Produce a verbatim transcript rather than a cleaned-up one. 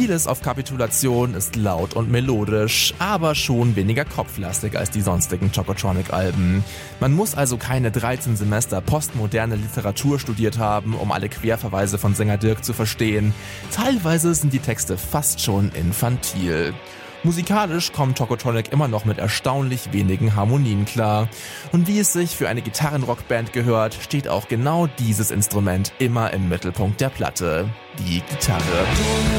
Vieles auf Kapitulation ist laut und melodisch, aber schon weniger kopflastig als die sonstigen Tokotronic-Alben. Man muss also keine dreizehn Semester postmoderne Literatur studiert haben, um alle Querverweise von Sänger Dirk zu verstehen. Teilweise sind die Texte fast schon infantil. Musikalisch kommt Tokotronic immer noch mit erstaunlich wenigen Harmonien klar. Und wie es sich für eine Gitarrenrockband gehört, steht auch genau dieses Instrument immer im Mittelpunkt der Platte: die Gitarre.